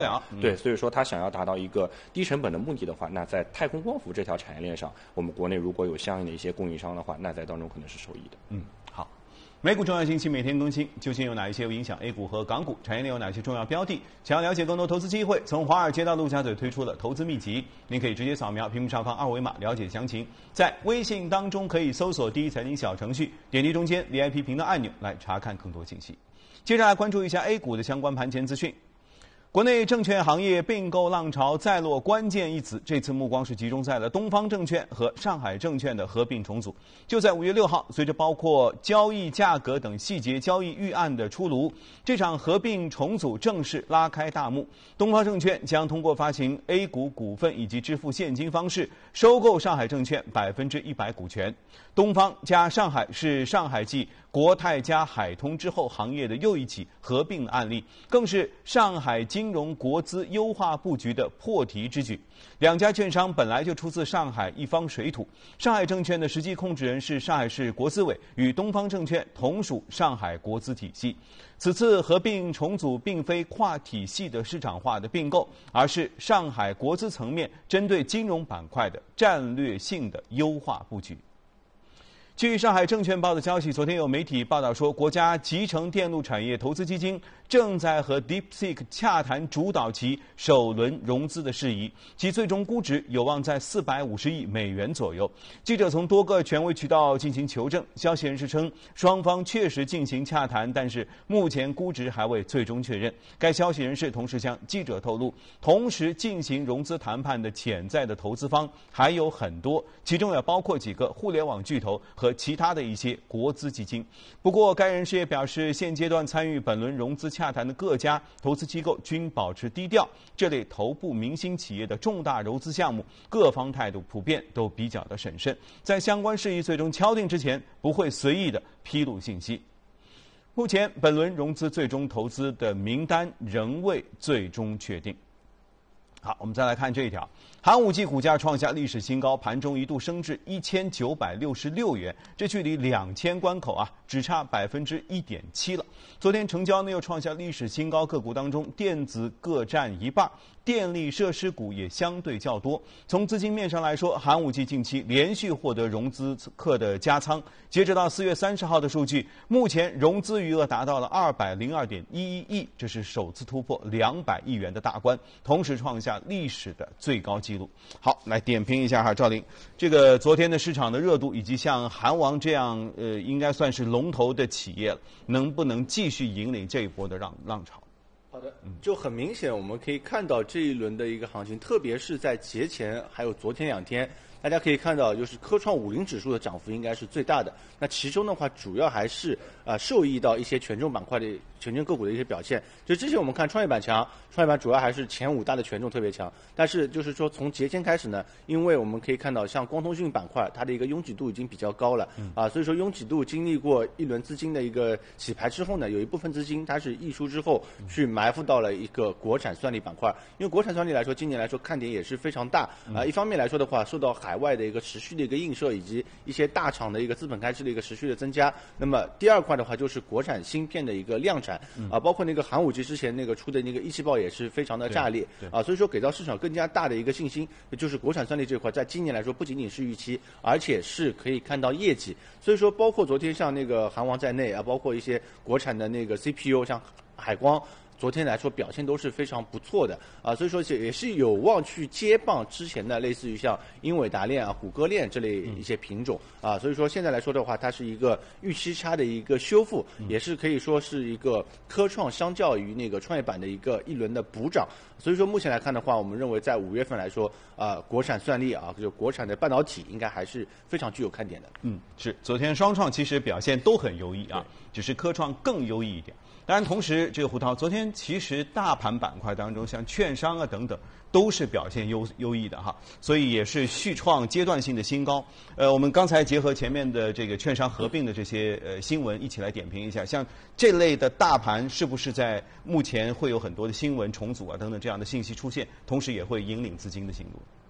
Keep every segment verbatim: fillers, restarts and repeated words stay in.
了。 对，所以说它想要达到一个低成本的目的的话，那在太空光伏这条产业链上，我们国内如果有相应的一些供应商的话，那在当中可能是受益的。 嗯，好。美股重要信息每天更新，究竟有哪一些有影响 A 股和港股？产业链有哪些重要标的？想要了解更多投资机会，从华尔街到陆家嘴推出了投资秘籍，您可以直接扫描屏幕上方二维码了解详情。在微信当中可以搜索第一财经小程序，点击中间 V I P 频道按钮来查看更多信息。接下来关注一下 A 股的相关盘前资讯。国内证券行业并购浪潮再落关键一子，这次目光是集中在了东方证券和上海证券的合并重组。就在五月六号，随着包括交易价格等细节交易预案的出炉，这场合并重组正式拉开大幕。东方证券将通过发行 A 股股份以及支付现金方式，收购上海证券百分之一百股权。东方加上海是上海继国泰加海通之后行业的又一起合并案例，更是上海金融国资优化布局的破题之举。两家券商本来就出自上海一方水土，上海证券的实际控制人是上海市国资委，与东方证券同属上海国资体系。此次合并重组并非跨体系的市场化的并购，而是上海国资层面针对金融板块的战略性的优化布局。据上海证券报的消息，昨天有媒体报道说，国家集成电路产业投资基金正在和 DeepSeek 洽谈主导其首轮融资的事宜，其最终估值有望在四百五十亿美元左右。记者从多个权威渠道进行求证，消息人士称，双方确实进行洽谈，但是目前估值还未最终确认。该消息人士同时向记者透露，同时进行融资谈判的潜在的投资方还有很多，其中也包括几个互联网巨头和其他的一些国资基金。不过该人士也表示，现阶段参与本轮融资洽谈的各家投资机构均保持低调，这类头部明星企业的重大融资项目，各方态度普遍都比较的审慎，在相关事宜最终敲定之前，不会随意的披露信息。目前本轮融资最终投资的名单仍未最终确定。好，我们再来看这一条，寒武纪股价创下历史新高，盘中一度升至一千九百六十六元，这距离两千关口啊，只差百分之一点七了。昨天成交呢又创下历史新高，个股当中电子各占一半，电力设施股也相对较多。从资金面上来说，寒武纪近期连续获得融资客的加仓，截止到四月三十号的数据，目前融资余额达到了二百零二点一一亿，这是首次突破两百亿元的大关，同时创下历史的最高纪录。好，来点评一下哈，赵林，这个昨天的市场的热度，以及像韩王这样呃，应该算是龙头的企业了，能不能继续引领这一波的浪浪潮？ 好的，就很明显，我们可以看到这一轮的一个行情，特别是在节前还有昨天两天，大家可以看到，就是科创五零指数的涨幅应该是最大的。那其中的话，主要还是啊、呃、受益到一些权重板块的权重个股的一些表现。就之前我们看创业板强，创业板主要还是前五大的权重特别强。但是就是说从节前开始呢，因为我们可以看到像光通讯板块，它的一个拥挤度已经比较高了、嗯、啊，所以说拥挤度经历过一轮资金的一个洗牌之后呢，有一部分资金它是溢出之后去埋伏到了一个国产算力板块。因为国产算力来说，今年来说看点也是非常大啊。一方面来说的话，受到海外的一个持续的一个映射，以及一些大厂的一个资本开支的一个持续的增加。那么第二块的话，就是国产芯片的一个量产、嗯、啊，包括那个寒武纪之前那个出的那个一汽报也是非常的炸裂啊，所以说给到市场更加大的一个信心，就是国产算力这块在今年来说不仅仅是预期，而且是可以看到业绩。所以说包括昨天像那个韩王在内啊，包括一些国产的那个 C P U 像海光，昨天来说表现都是非常不错的啊，所以说也是有望去接棒之前的类似于像英伟达链啊、谷歌链这类一些品种啊，所以说现在来说的话，它是一个预期差的一个修复，也是可以说是一个科创相较于那个创业板的一个一轮的补涨。所以说目前来看的话，我们认为在五月份来说啊、呃，国产算力啊，就国产的半导体应该还是非常具有看点的。 嗯，是，昨天双创其实表现都很优异啊，只是科创更优异一点。当然，同时这个胡涛，昨天其实大盘板块当中，像券商啊等等，都是表现优优异的哈，所以也是续创阶段性的新高。呃，我们刚才结合前面的这个券商合并的这些呃新闻，一起来点评一下，像这类的大盘是不是在目前会有很多的新闻重组啊等等这样的信息出现，同时也会引领资金的行动？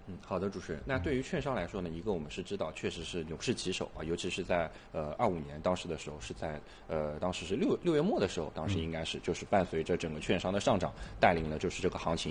嗯，好的，主持人。那对于券商来说呢，一个我们是知道，确实是牛市旗手啊，尤其是在呃二五年当时的时候，是在呃当时是六六月末的时候，当时应该是就是伴随着整个券商的上涨，带领了就是这个行情